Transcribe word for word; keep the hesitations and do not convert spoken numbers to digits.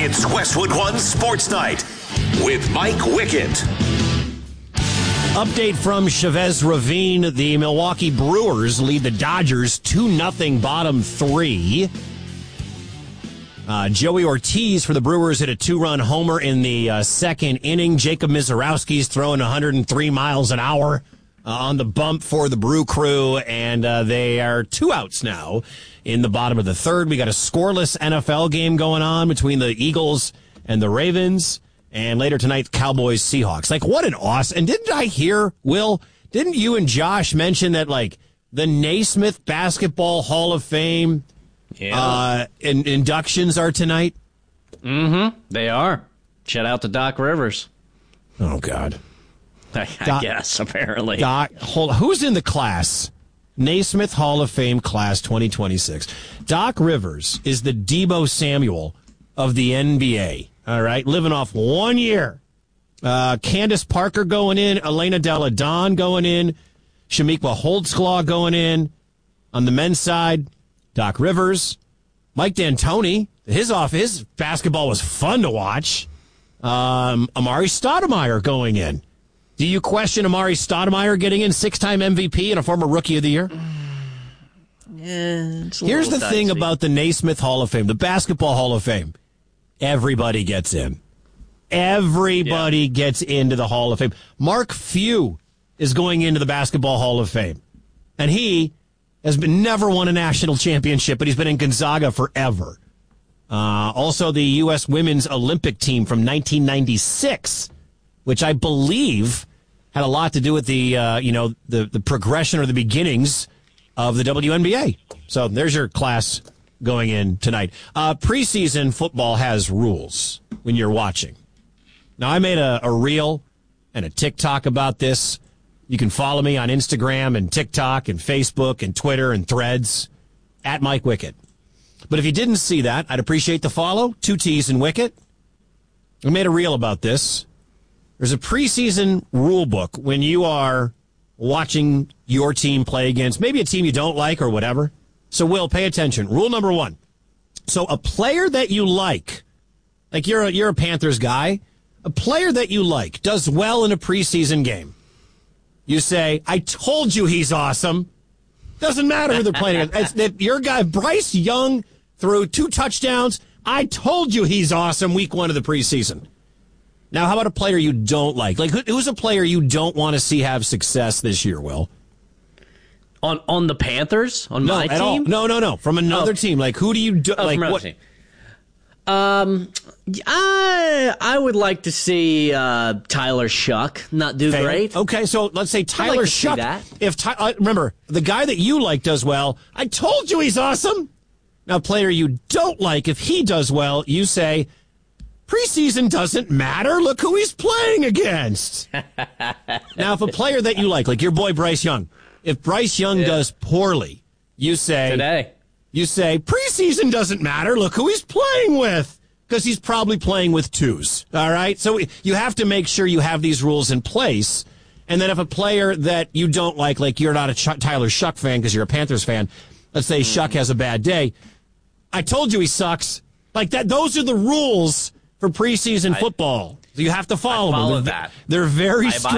It's Westwood One Sports Night with Mike Wickett. Update from Chavez Ravine. The Milwaukee Brewers lead the Dodgers two nothing bottom three. Uh, Joey Ortiz for the Brewers hit a two-run homer in the uh, second inning. Jacob Mizorowski's throwing one hundred three miles an hour uh, on the bump for the Brew Crew, and uh, they are two outs now in the bottom of the third. We got a scoreless N F L game going on between the Eagles and the Ravens, and later tonight, Cowboys Seahawks. Like, what an awesome! And didn't I hear, Will? Didn't you and Josh mention that like the Naismith Basketball Hall of Fame? Yeah. Uh, in, inductions are tonight? Mm-hmm. They are. Shout out to Doc Rivers. Oh, God. I, I Doc, guess, apparently. Doc, hold on. Who's in the class? Naismith Hall of Fame class twenty twenty-six. Doc Rivers is the Deebo Samuel of the N B A. All right? Living off one year. Uh, Candace Parker going in. Elena Delle Donne going in. Shamiqua Holdsclaw going in. On the men's side, Doc Rivers, Mike D'Antoni, his off his basketball was fun to watch. Um, Amari Stoudemire going in. Do you question Amari Stoudemire getting in, six-time M V P and a former Rookie of the Year? Yeah, here's the dicey. thing about the Naismith Hall of Fame, the Basketball Hall of Fame. Everybody gets in. Everybody yeah. gets into the Hall of Fame. Mark Few is going into the Basketball Hall of Fame, and he has been never won a national championship, but he's been in Gonzaga forever. Uh, also, the U S Women's Olympic team from nineteen ninety-six, which I believe had a lot to do with the uh, you know the the progression or the beginnings of the W N B A. So there's your class going in tonight. Uh, preseason football has rules when you're watching. Now, I made a, a reel and a TikTok about this. You can follow me on Instagram and TikTok and Facebook and Twitter and Threads at Mike Wickett. But if you didn't see that, I'd appreciate the follow. Two T's and Wickett. I made a reel about this. There's a preseason rule book when you are watching your team play against maybe a team you don't like or whatever. So, Will, pay attention. Rule number one. So a player that you like, like you're a, you're a Panthers guy, a player that you like does well in a preseason game. You say, I told you he's awesome. Doesn't matter who they're playing against. It's, it, your guy, Bryce Young, threw two touchdowns. I told you he's awesome week one of the preseason. Now, how about a player you don't like? Like, who, who's a player you don't want to see have success this year, Will? On on the Panthers? On no, my at team? All. No, no, no. From another oh. team. Like, who do you do? Oh, like, from what? Team. Um, I I would like to see uh, Tyler Shuck not do okay. great. Okay, so let's say Tyler like Shuck. that. If Ty, uh, remember the guy that you like does well, I told you he's awesome. Now, a player you don't like, if he does well, you say preseason doesn't matter. Look who he's playing against. Now, if a player that you like, like your boy Bryce Young, if Bryce Young yeah. does poorly, you say today. You say, preseason doesn't matter. Look who he's playing with. Because he's probably playing with twos. All right? So you have to make sure you have these rules in place. And then if a player that you don't like, like you're not a Ch- Tyler Shuck fan because you're a Panthers fan, let's say mm-hmm. Shuck has a bad day. I told you he sucks. Like that. Those are the rules for preseason I, football. So you have to follow, I follow them. They're, that. They're very strict.